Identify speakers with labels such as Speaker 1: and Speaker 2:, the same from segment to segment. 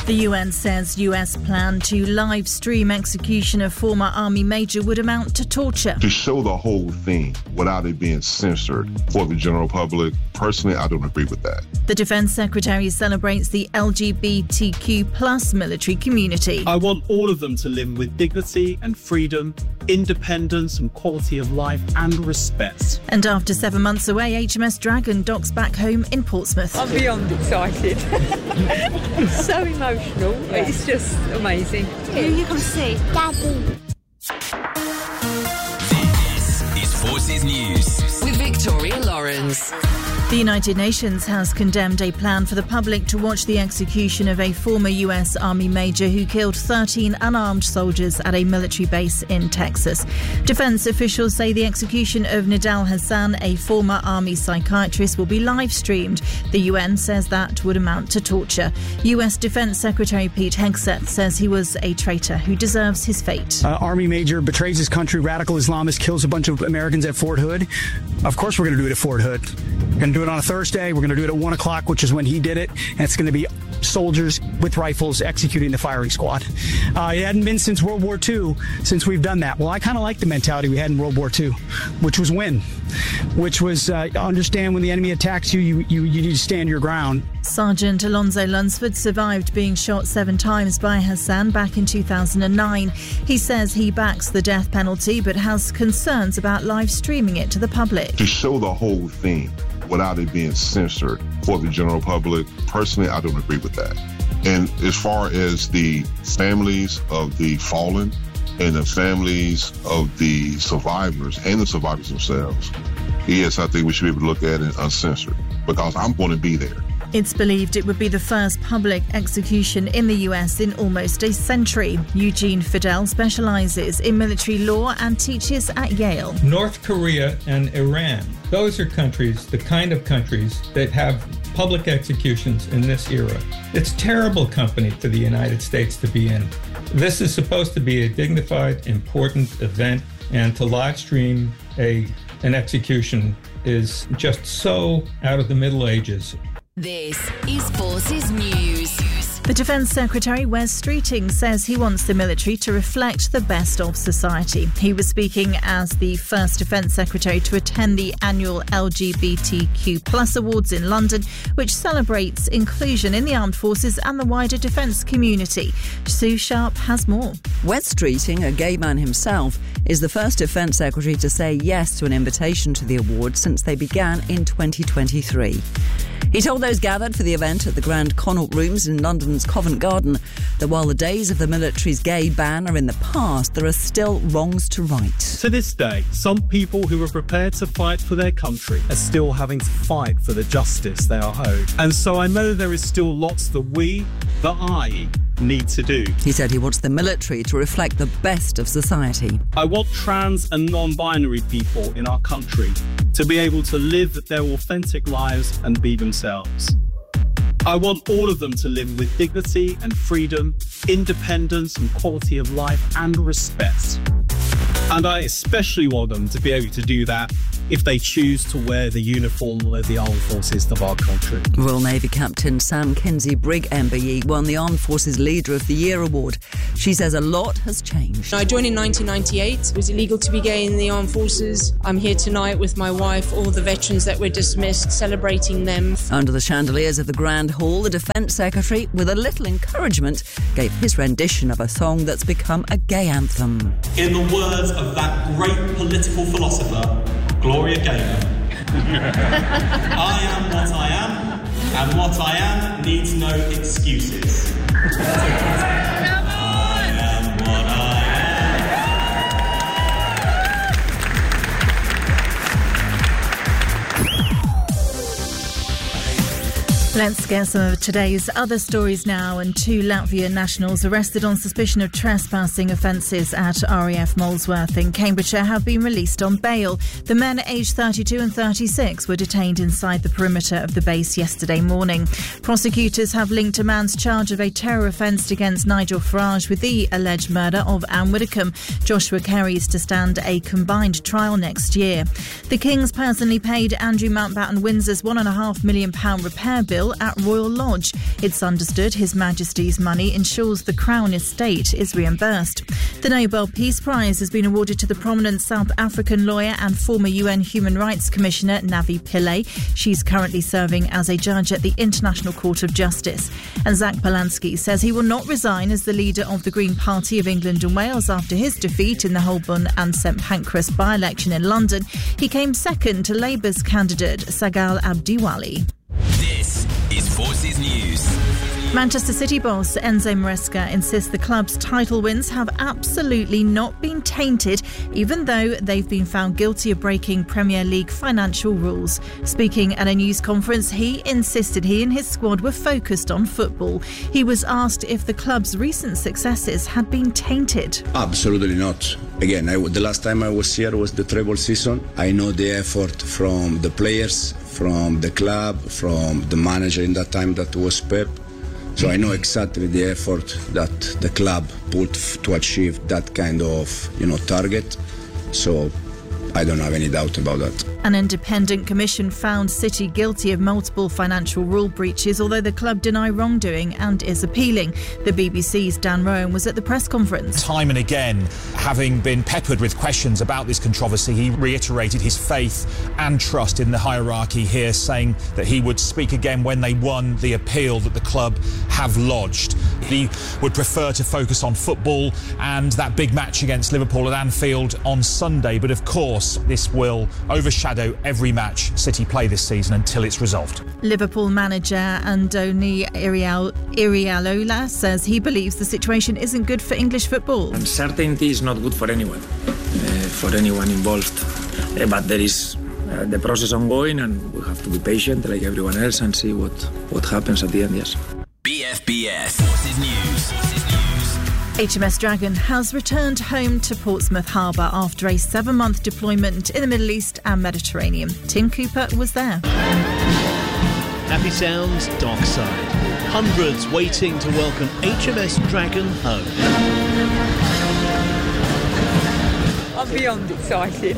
Speaker 1: The UN says US plan to live stream execution of former army major would amount to torture.
Speaker 2: To show the whole thing without it being censored for the general public, personally, I don't agree with that.
Speaker 1: The Defence Secretary celebrates the LGBTQ plus military community.
Speaker 3: I want all of them to live with dignity and freedom, independence and quality of life and respect.
Speaker 1: And after 7 months away, HMS Dragon docks back home in Portsmouth.
Speaker 4: I'm beyond excited. So emotional. It's just amazing.
Speaker 5: Who are you come to see? Daddy.
Speaker 6: This is Forces News with Victoria Lawrence.
Speaker 1: The United Nations has condemned a plan for the public to watch the execution of a former US Army major who killed 13 unarmed soldiers at a military base in Texas. Defense officials say the execution of Nidal Hasan, a former Army psychiatrist, will be live streamed. The UN says that would amount to torture. US Defense Secretary Pete Hegseth says he was a traitor who deserves his fate.
Speaker 7: Army major betrays his country, radical Islamist, kills a bunch of Americans at Fort Hood. Of course we're going to do it at Fort Hood. We're going to do it on a Thursday. We're going to do it at 1 o'clock, which is when he did it. And it's going to be soldiers with rifles executing the firing squad. It hadn't been since World War II since we've done that. Well, I kind of like the mentality we had in World War II, which was win, which was understand when the enemy attacks you, you need to stand your ground.
Speaker 1: Sergeant Alonzo Lunsford survived being shot 7 times by Hassan back in 2009. He says he backs the death penalty but has concerns about live streaming it to the public.
Speaker 2: To show the whole thing without it being censored for the general public, personally, I don't agree with that. And as far as the families of the fallen and the families of the survivors and the survivors themselves, yes, I think we should be able to look at it uncensored because I'm going to be there.
Speaker 1: It's believed it would be the first public execution in the US in almost a century. Eugene Fidel specialises in military law and teaches at Yale.
Speaker 8: North Korea and Iran, those are countries, the kind of countries that have public executions in this era. It's terrible company for the United States to be in. This is supposed to be a dignified, important event, and to live stream an execution is just so out of the Middle Ages.
Speaker 6: This is Forces News.
Speaker 1: The Defence Secretary, Wes Streeting, says he wants the military to reflect the best of society. He was speaking as the first Defence Secretary to attend the annual LGBTQ Plus Awards in London, which celebrates inclusion in the armed forces and the wider defence community. Sue Sharp has more.
Speaker 9: Wes Streeting, a gay man himself, is the first Defence Secretary to say yes to an invitation to the awards since they began in 2023. He told those gathered for the event at the Grand Connaught Rooms in London's Covent Garden that while the days of the military's gay ban are in the past, there are still wrongs to right.
Speaker 3: To this day, some people who are prepared to fight for their country are still having to fight for the justice they are owed. And so I know there is still lots that I need to do.
Speaker 9: He said he wants the military to reflect the best of society.
Speaker 3: I want trans and non-binary people in our country to be able to live their authentic lives and be themselves. I want all of them to live with dignity and freedom, independence and quality of life and respect. And I especially want them to be able to do that if they choose to wear the uniform of the armed forces of our country.
Speaker 9: Royal Navy Captain Sam Kinsey-Brigg MBE won the Armed Forces Leader of the Year award. She says a lot has changed.
Speaker 10: I joined in 1998. It was illegal to be gay in the armed forces. I'm here tonight with my wife, all the veterans that were dismissed, celebrating them.
Speaker 9: Under the chandeliers of the Grand Hall, the Defence Secretary, with a little encouragement, gave his rendition of a song that's become a gay anthem.
Speaker 11: In the words of that great political philosopher, Gloria Gaynor, I am what I am, and what I am needs no excuses. I am what I
Speaker 1: Let's get some of today's other stories now. And 2 Latvian nationals arrested on suspicion of trespassing offences at RAF Molesworth in Cambridgeshire have been released on bail. The men, aged 32 and 36, were detained inside the perimeter of the base yesterday morning. Prosecutors have linked a man's charge of a terror offence against Nigel Farage with the alleged murder of Anne Widdecombe. Joshua Carey is to stand a combined trial next year. The King's personally paid Andrew Mountbatten Windsor's £1.5 million repair bill bill at Royal Lodge. It's understood His Majesty's money ensures the Crown estate is reimbursed. The Nobel Peace Prize has been awarded to the prominent South African lawyer and former UN Human Rights Commissioner Navi Pillay. She's currently serving as a judge at the International Court of Justice. And Zach Polanski says he will not resign as the leader of the Green Party of England and Wales after his defeat in the Holborn and St Pancras by-election in London. He came second to Labour's candidate Sagal Abdiwali.
Speaker 6: This is Forces News.
Speaker 1: Manchester City boss Enzo Maresca insists the club's title wins have absolutely not been tainted, even though they've been found guilty of breaking Premier League financial rules. Speaking at a news conference, he insisted he and his squad were focused on football. He was asked if the club's recent successes had been tainted.
Speaker 12: Absolutely not. Again, the last time I was here was the treble season. I know the effort from the players, from the club, from the manager in that time that was Pep. So I know exactly the effort that the club put to achieve that kind of, target. So I don't have any doubt about that.
Speaker 1: An independent commission found City guilty of multiple financial rule breaches, although the club deny wrongdoing and is appealing. The BBC's Dan Rowan was at the press conference.
Speaker 13: Time and again, having been peppered with questions about this controversy, he reiterated his faith and trust in the hierarchy here, saying that he would speak again when they won the appeal that the club have lodged. He would prefer to focus on football and that big match against Liverpool at Anfield on Sunday, but of course this will overshadow every match City play this season until it's resolved.
Speaker 1: Liverpool manager Andoni Iraola says he believes the situation isn't good for English football.
Speaker 14: Uncertainty is not good for anyone involved. But there is the process ongoing, and we have to be patient like everyone else and see what happens at the end, yes.
Speaker 6: BFBS Forces News.
Speaker 1: HMS Dragon has returned home to Portsmouth Harbour after a 7-month deployment in the Middle East and Mediterranean. Tim Cooper was there.
Speaker 15: Happy Sounds, Dockside. Hundreds waiting to welcome HMS Dragon home.
Speaker 4: I'm beyond excited.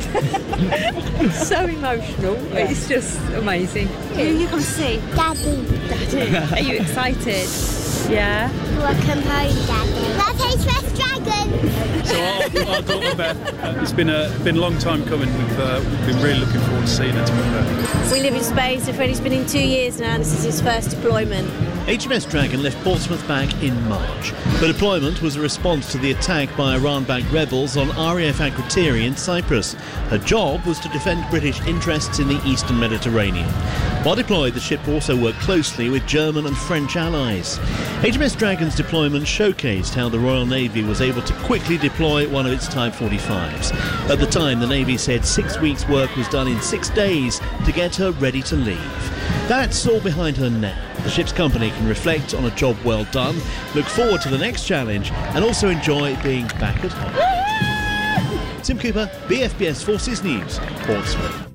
Speaker 4: So emotional. Yeah. It's just amazing.
Speaker 5: Who are you come to see? Daddy.
Speaker 4: Are you excited? Yeah.
Speaker 5: Welcome home, Daddy. That's HMS Dragon.
Speaker 16: So our daughter Beth, it's been a long time coming. We've been really looking forward to seeing her, to be fair.
Speaker 17: We live in Spain, so Freddie's been in 2 years now, and this is his first deployment.
Speaker 15: HMS Dragon left Portsmouth back in March. The deployment was a response to the attack by Iran-backed rebels on RAF Akrotiri in Cyprus. Her job was to defend British interests in the eastern Mediterranean. While deployed, the ship also worked closely with German and French allies. HMS Dragon's deployment showcased how the Royal Navy was able to quickly deploy one of its Type 45s. At the time, the Navy said 6 weeks' work was done in 6 days to get her ready to leave. That's all behind her now. The ship's company can reflect on a job well done, look forward to the next challenge, and also enjoy being back at home. Tim Cooper, BFBS Forces News, Portsmouth.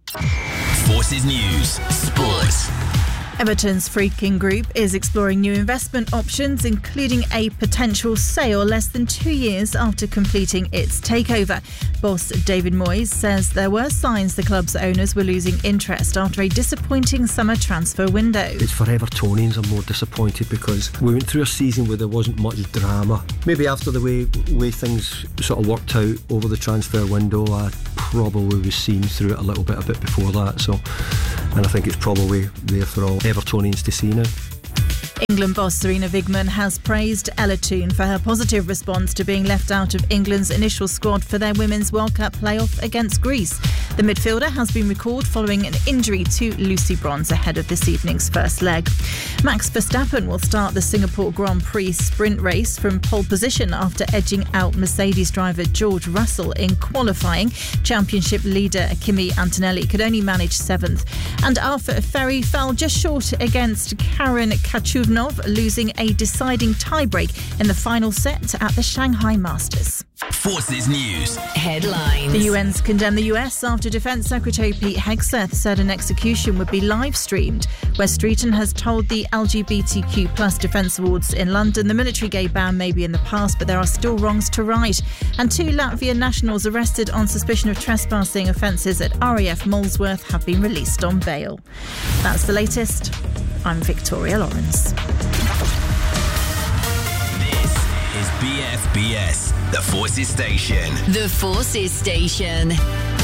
Speaker 6: Forces News, Sports.
Speaker 1: Everton's Friedkin Group is exploring new investment options, including a potential sale less than 2 years after completing its takeover. Boss David Moyes says there were signs the club's owners were losing interest after a disappointing summer transfer window.
Speaker 18: It's for Evertonians, I'm more disappointed because we went through a season where there wasn't much drama. Maybe after the way things sort of worked out over the transfer window, I probably was seen through it a bit before that. And I think it's probably there for all Evertonians to see now.
Speaker 1: England boss Serena Wigman has praised Ella Toone for her positive response to being left out of England's initial squad for their Women's World Cup playoff against Greece. The midfielder has been recalled following an injury to Lucy Bronze ahead of this evening's first leg. Max Verstappen will start the Singapore Grand Prix sprint race from pole position after edging out Mercedes driver George Russell in qualifying. Championship leader Kimi Antonelli could only manage 7th. And Arthur Ferry fell just short against Karen Khachanov, losing a deciding tiebreak in the final set at the Shanghai Masters.
Speaker 6: Forces News
Speaker 1: Headlines. The UN's condemned the US after Defence Secretary Pete Hegseth said an execution would be live-streamed. Wes Streeton has told the LGBTQ plus Defence Awards in London the military gay ban may be in the past, but there are still wrongs to right. And 2 Latvian nationals arrested on suspicion of trespassing offences at RAF Molesworth have been released on bail. That's the latest. I'm Victoria Lawrence.
Speaker 6: This is BFBS, the Forces Station.
Speaker 19: The Forces Station.